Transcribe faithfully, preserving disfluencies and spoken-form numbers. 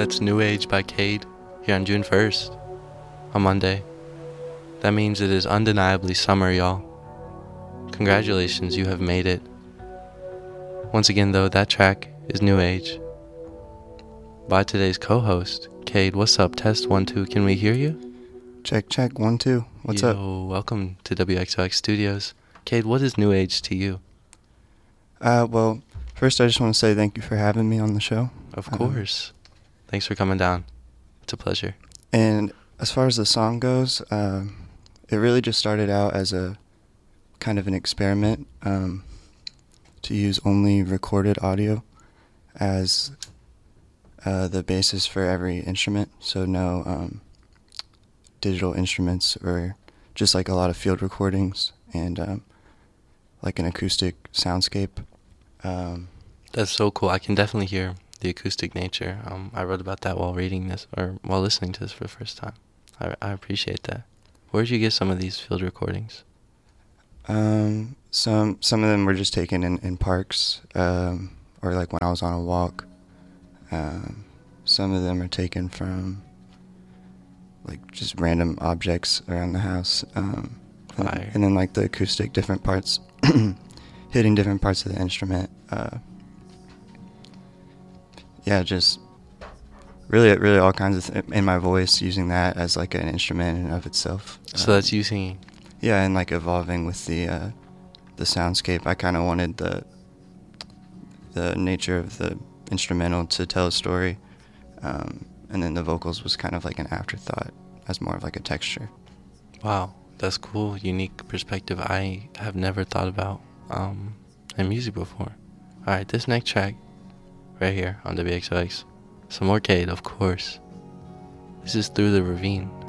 That's New Age by Cade here on June first, on Monday. That means it is undeniably summer, y'all. Congratulations, you have made it. Once again, though, that track is New Age by today's co-host, Cade. What's up? Test one, two. Can we hear you? Check, check. One, two. What's Yo, up? Welcome to W X O X Studios. Cade, what is New Age to you? Uh, well, first I just want to say thank you for having me on the show. Of course. Um, Thanks for coming down. It's a pleasure. And as far as the song goes, uh, it really just started out as a kind of an experiment um, to use only recorded audio as uh, the basis for every instrument. So no um, digital instruments, or just like a lot of field recordings and um, like an acoustic soundscape. Um, That's so cool. I can definitely hear the acoustic nature. Um, I wrote about that while reading this, or while listening to this for the first time. I, I appreciate that. Where did you get some of these field recordings? Um, some some of them were just taken in, in parks, um, or like when I was on a walk. Um, some of them are taken from like just random objects around the house. Um, and, and then like the acoustic, different parts, hitting different parts of the instrument. Uh, yeah, just really, really all kinds of th- in my voice, using that as like an instrument in and of itself. So um, that's you singing. Yeah, and like evolving with the uh, the soundscape. I kind of wanted the the nature of the instrumental to tell a story, um, and then the vocals was kind of like an afterthought, as more of like a texture. Wow, that's cool. Unique perspective I have never thought about um, in music before. All right, this next track, right here on W X O X, some more Cade, of course. This is Through the Ravine.